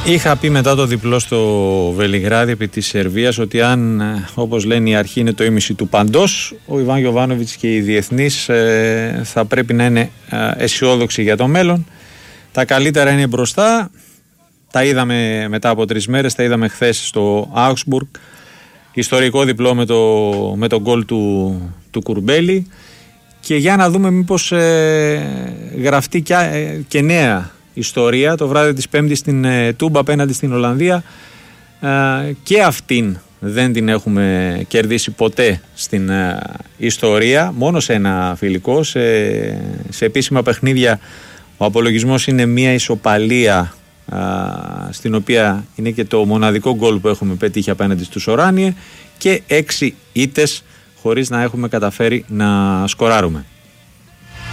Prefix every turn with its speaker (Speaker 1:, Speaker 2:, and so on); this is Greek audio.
Speaker 1: Είχα πει μετά το διπλό στο Βελιγράδι επί της Σερβίας ότι αν, όπως λένε, η αρχή είναι το ίμιση του παντός, ο Ιβάν Γιοβάνοβιτς και οι διεθνείς θα πρέπει να είναι αισιόδοξοι για το μέλλον. Τα καλύτερα είναι μπροστά. Τα είδαμε μετά από 3 μέρες, τα είδαμε χθες στο Augsburg. Ιστορικό διπλό με το γκολ του Κουρμπέλη. Και για να δούμε μήπως γραφτεί και νέα ιστορία το βράδυ της Πέμπτης στην Τούμπα απέναντι στην Ολλανδία. Και αυτήν δεν την έχουμε κερδίσει ποτέ στην ιστορία, μόνο σε ένα φιλικό. Σε επίσημα παιχνίδια ο απολογισμός είναι μια ισοπαλία, στην οποία είναι και το μοναδικό γκολ που έχουμε πετύχει απέναντι στους Οράνιε, και 6 ήττες χωρίς να έχουμε καταφέρει να σκοράρουμε.